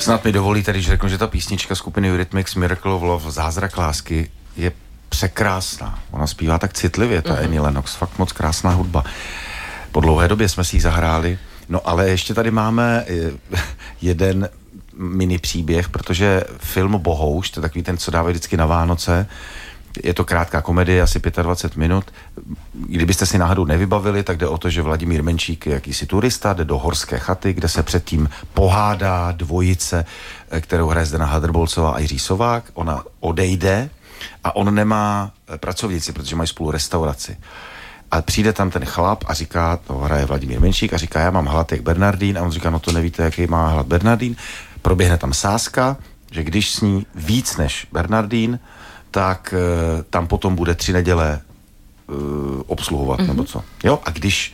Snad mi dovolíte, když řeknu, že ta písnička skupiny Eurythmics Miracle of Love, Zázrak lásky, je překrásná. Ona zpívá tak citlivě, ta Annie Lennox, fakt moc krásná hudba. Po dlouhé době jsme si ji zahráli. No ale ještě tady máme jeden mini příběh, protože film Bohouš, to je takový ten, co dávají vždycky na Vánoce, je to krátká komedie, asi 25 minut. Kdybyste si náhodou nevybavili, tak jde o to, že Vladimír Menšík je jakýsi turista, jde do horské chaty, kde se předtím pohádá dvojice, kterou hraje Zdena Hadrbolcová a Jiří Sovák. Ona odejde a on nemá pracovnici, protože mají spolu restauraci. A přijde tam ten chlap a říká, to hraje Vladimír Menšík, a říká, já mám hlad jak Bernardín, a on říká, no to nevíte, jaký má hlad Bernardín. Proběhne tam sázka, že když sní víc než Bernardín, tak tam potom bude 3 neděle obsluhovat, nebo co. Jo, a když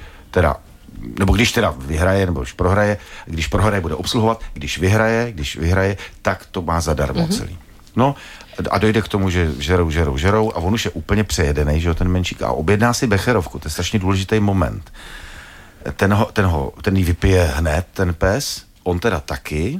teda vyhraje, nebo když prohraje, když prohraje, bude obsluhovat, když vyhraje, tak to má zadarmo celý. No, a dojde k tomu, že žerou a on už je úplně přejedenej, že jo, ten Menšík, a objedná si becherovku, to je strašně důležitý moment. Ten jí vypije hned, ten pes, on teda taky,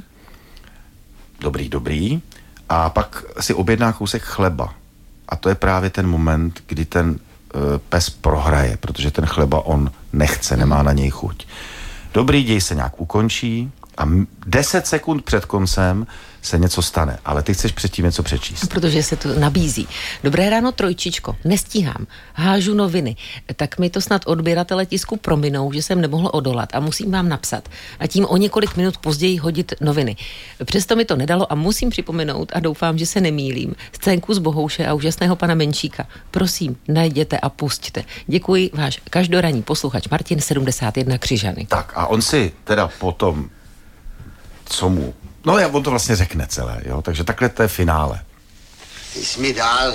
dobrý, a pak si objedná kousek chleba. A to je právě ten moment, kdy ten pes prohraje, protože ten chleba on nechce, nemá na něj chuť. Dobrý děj se nějak ukončí a 10 sekund před koncem se něco stane, ale ty chceš předtím něco přečíst. Protože se to nabízí. Dobré ráno, trojčičko, nestíhám, hážu noviny, tak mi to snad odběratele tisku prominou, že jsem nemohl odolat a musím vám napsat a tím o několik minut později hodit noviny. Přesto mi to nedalo a musím připomenout a doufám, že se nemýlím. Scénku z Bohouše a úžasného pana Menšíka. Prosím, najděte a pusťte. Děkuji, váš každoranní posluchač Martin 71 Křižany. Tak a on si teda potom, co mu... No, on to vlastně řekne celé, jo, takže takhle to je finále. Ty jsi mi dal,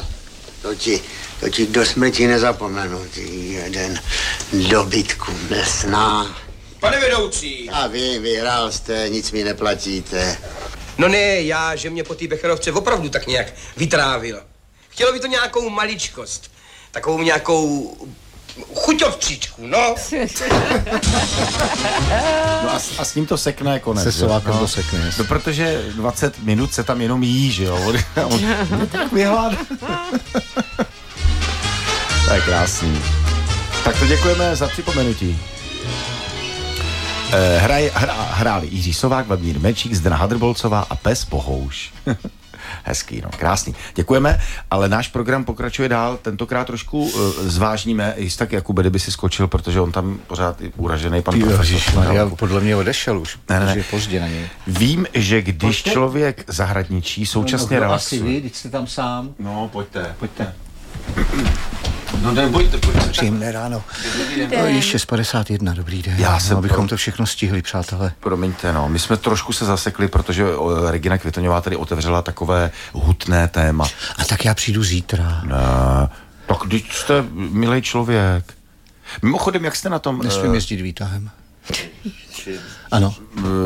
to ti do smrti nezapomenu, ty jeden dobytku nesná. Pane vedoucí. A vy vyhrál jste, nic mi neplatíte. No ne, že mě po té becherovce opravdu tak nějak vytrávil. Chtělo by to nějakou maličkost, takovou nějakou chuťovčičku, no. No a s ním to sekne konec. Se Sovákem to sekne. No, protože 20 minut se tam jenom jí, že jo. On tak vyhládá. To je krásný. Tak to děkujeme za připomenutí. Hráli Jiří Sovák, Vladimír Menšík, Zdena Hadrbolcová a pes Bohouš. Hezký, no, krásný. Děkujeme, ale náš program pokračuje dál, tentokrát trošku zvážníme, jistě tak Jakube, kdyby si skočil, protože on tam pořád je uražený pan profesor. Já podle mě odešel už, ne. je pozdě na něj. Vím, že když člověk zahradničí, současně relaxuje. Asi vy, když jste tam sám. No, pojďte. No nebojte, pojďte. Příjemné ráno. No, ještě z 51, dobrý den. Abychom to všechno stihli, přátelé. Promiňte, no, my jsme trošku se zasekli, protože Regina Kvitoňová tady otevřela takové hutné téma. A tak já přijdu zítra. Ne, tak když jste milej člověk. Mimochodem, jak jste na tom... Nesmím jezdit výtahem. Ano.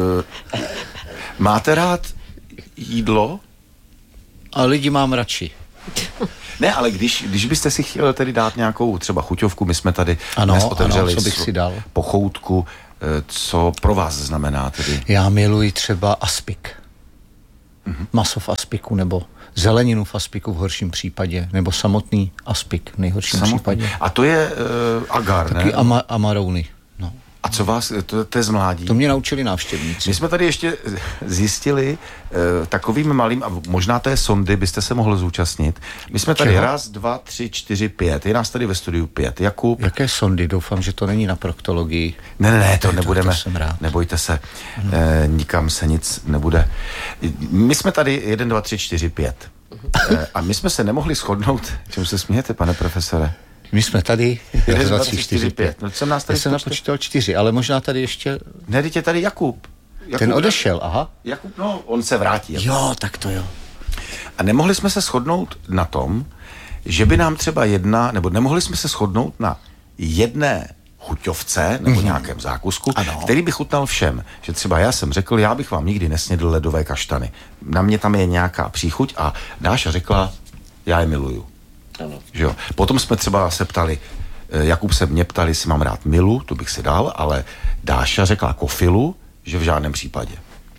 Máte rád jídlo? A lidi mám radši. Ne, ale když byste si chtěli tedy dát nějakou třeba chuťovku, my jsme tady dnes otevřeli co bych si dal? Pochoutku, co pro vás znamená tedy? Já miluji třeba aspik. Maso v aspiku, nebo zeleninu v aspiku v horším případě, nebo samotný aspik v nejhorším případě. A to je agar, taky ne? Taky amarouny. No. A co vás, to je z mládí? To mě naučili návštěvníci. My jsme tady ještě zjistili takovým malým, a možná té sondy byste se mohl zúčastnit. My jsme tady 1, 2, 3, 4, 5. Je nás tady ve studiu 5. Jakub. Jaké sondy? Doufám, že to není na proktologii. Ne, to nebudeme. To jsem rád. Nebojte se. Nikam se nic nebude. My jsme tady 1, 2, 3, 4, 5. A my jsme se nemohli shodnout. Čemu se smějete, pane profesore? My jsme tady 1, 2, 3, 4, 5. No, já jsem napočítal 4, ale možná tady ještě... Ne, teď je tady Jakub. Ten odešel, aha. Jakub, no, on se vrátí. Jo, tak to jo. A nemohli jsme se shodnout na tom, že by nám třeba nemohli jsme se shodnout na jedné chuťovce nebo nějakém zákusku, který by chutnal všem. Že třeba já jsem řekl, já bych vám nikdy nesnědl ledové kaštany. Na mě tam je nějaká příchuť a Dáša řekla, já je miluju. Ano. Že jo? Potom jsme třeba se ptali, Jakub se mě ptali, jestli mám rád milu, to bych si dal, ale Dáša řekla kofilu, že v žádném případě. A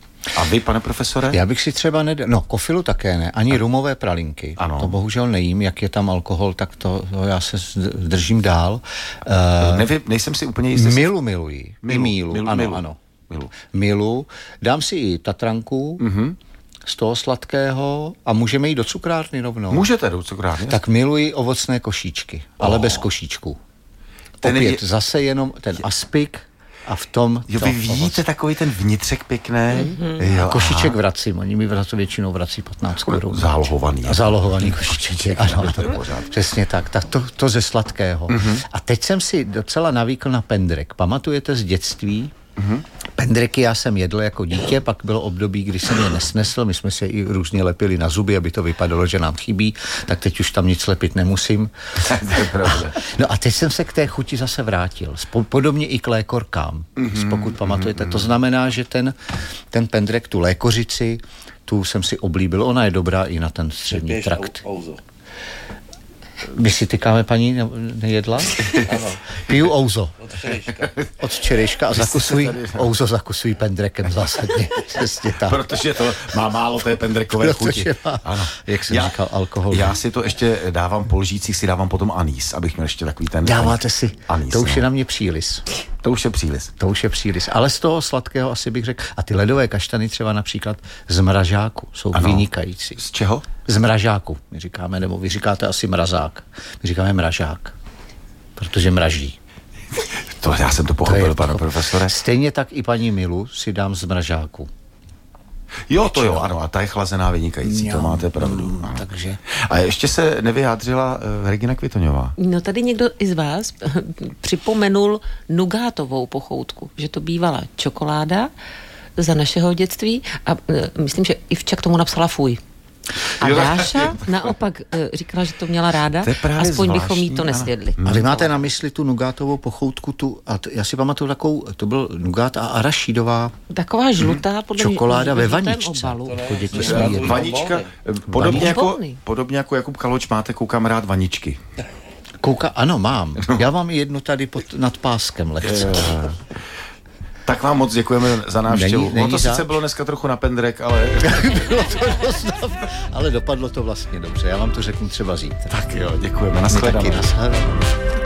vy, pane profesore? Já bych si třeba kofilu také ne, ani rumové pralinky. Ano. To bohužel nejím, jak je tam alkohol, tak to já se držím dál. Nejsem si úplně jistý. Miluji. Ano. Milu. Dám si i tatranku z toho sladkého a můžeme jít do cukrárny rovnou. Můžete do cukrárny? Tak miluji ovocné košíčky, ale bez košíčků. Opět zase jenom ten aspik a v tom... Jo, vy vidíte takový ten vnitřek pěkný. Jo, košíček vracím, oni mi většinou vrací 15 korun. Zálohovaný. Zálohovaný košíček, ano. Přesně tak to ze sladkého. A teď jsem si docela navýkl na pendrek. Pamatujete z dětství? Pendreky já jsem jedl jako dítě, pak bylo období, kdy jsem je nesnesl, my jsme se i různě lepili na zuby, aby to vypadalo, že nám chybí, tak teď už tam nic lepit nemusím. No a teď jsem se k té chuti zase vrátil. Podobně i k lékorkám, pokud pamatujete. To znamená, že ten pendrek, tu lékořici, tu jsem si oblíbil, ona je dobrá i na ten střední trakt. My si tykáme, paní nejedla? Ano. Piju ouzo. Od včerejška a zakusují pendrekem zásadně. Protože to má málo té pendrekové chuti. Ano. Jak jsem říkal, alkohol. Já si to ještě dávám po lžících, si dávám potom anýs, abych měl ještě takový ten... Dáváte si? Anýs, to už je na mě přílis. To už je přílis. Ale z toho sladkého asi bych řekl. A ty ledové kaštany třeba například z mražáku jsou vynikající. Z čeho? Z mražáku, my říkáme, nebo vy říkáte asi mrazák. My říkáme mražák, protože mraží. To já jsem to pochopil, pane profesore. Stejně tak i paní Milu si dám z mražáku. Jo, to jo, ano, a ta je chlazená vynikající, to máte pravdu. Takže. A ještě se nevyjádřila Regina Kvitoňová. No tady někdo i z vás připomenul nugátovou pochoutku, že to bývala čokoláda za našeho dětství a myslím, že Ivča k tomu napsala fuj. A Dáša naopak říkala, že to měla ráda, aspoň bychom jí to nesvědli. A vy máte na mysli tu nugátovou pochoutku, já si pamatuju takovou, to byl nugát a arašídová. Taková žlutá, podle mě, čokoláda ve vaničce. Vanička, podobně jako Jakub Kaloč, máte, koukám, rád vaničky. Ano, mám. Já mám jednu tady nad páskem lehce. Tak vám moc děkujeme za návštěvu. To sice bylo dneska trochu na pendrek, ale... Bylo to ale dopadlo to vlastně dobře. Já vám to řeknu třeba zítra. Tak jo, děkujeme. Nashledanou.